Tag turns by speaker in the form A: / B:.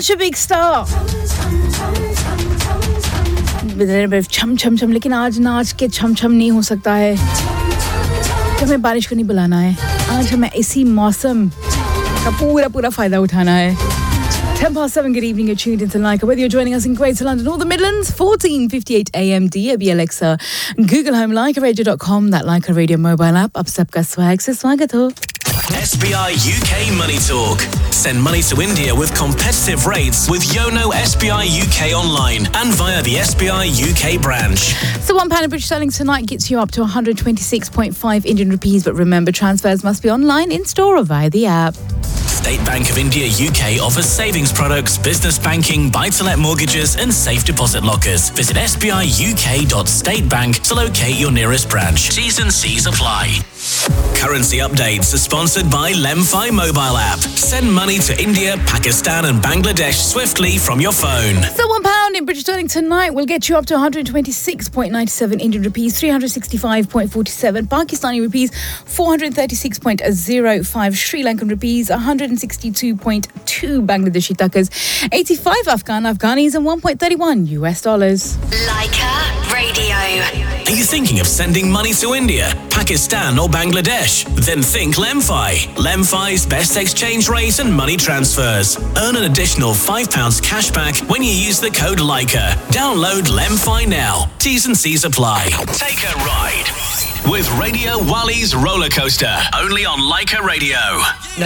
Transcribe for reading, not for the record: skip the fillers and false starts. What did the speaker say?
A: such a big star. With a little bit of chum chum chum, लेकिन आज नाच के छम छम नहीं हो सकता है. हमें बारिश को नहीं बुलाना है. आज हमें इसी मौसम का पूरा फायदा उठाना है. 10:07, good evening, you're tuned into Leica. Whether you're joining us in Greater London or the Midlands, 14:58 AM, DAB Alexa, Google Home, LeicaRadio.com, that Leica Radio mobile app. Ab sabka swag se swagat ho.
B: SBI UK Money Talk. Send money to India with competitive rates with Yono SBI UK online and via the SBI UK branch.
A: So £1 in British sterling tonight gets you up to 126.5 Indian rupees, but remember, transfers must be online, in store or via the app.
B: State Bank of India UK offers savings products, business banking, buy-to-let mortgages and safe deposit lockers. Visit sbiuk.statebank to locate your nearest branch. T's and C's apply. Currency updates are sponsored by Lemfi mobile app. Send money to India, Pakistan and Bangladesh swiftly from your phone.
A: So £1 in British sterling tonight will get you up to 126.97 Indian rupees, 365.47 Pakistani rupees, 436.05 Sri Lankan rupees, 162.2 Bangladeshi takas, 85 Afghanis and 1.31 US dollars.
C: Leica Radio.
B: Are you thinking of sending money to India, Pakistan or Bangladesh? Then think Lemfi. Lemfi's best exchange rate and money transfers. Earn an additional £5 cash back when you use the code Leica. Download Lemfi now. T's and C's apply. Take a ride with Radio Wali's Roller Coaster. Only on Leica Radio.